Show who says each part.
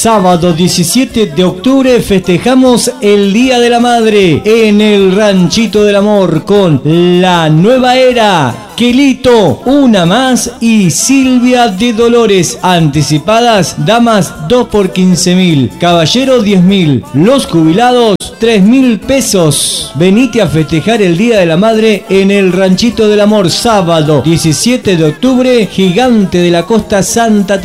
Speaker 1: Sábado 17 de octubre festejamos el Día de la Madre en el Ranchito del Amor con La Nueva Era, Quelito, Una Más y Silvia de Dolores. Anticipadas, damas 2 por 15.000, caballeros 10.000, los jubilados 3.000 pesos. Venite a festejar el Día de la Madre en el Ranchito del Amor, sábado 17 de octubre, Gigante de la Costa, Santa Teresa.